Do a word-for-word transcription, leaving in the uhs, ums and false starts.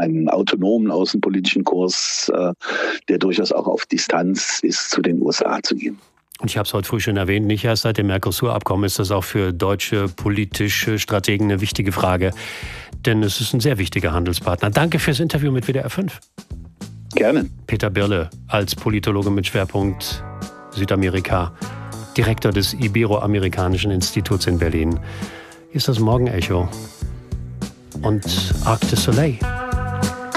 einen autonomen außenpolitischen Kurs, äh, der durchaus auch auf Distanz ist, zu den U S A zu gehen. Und ich habe es heute früh schon erwähnt, nicht erst seit dem Mercosur-Abkommen ist das auch für deutsche politische Strategen eine wichtige Frage. Denn es ist ein sehr wichtiger Handelspartner. Danke fürs Interview mit W D R fünf. Gerne. Peter Birle als Politologe mit Schwerpunkt Südamerika, Direktor des Ibero-Amerikanischen Instituts in Berlin. Hier ist das Morgenecho und Arc de Soleil.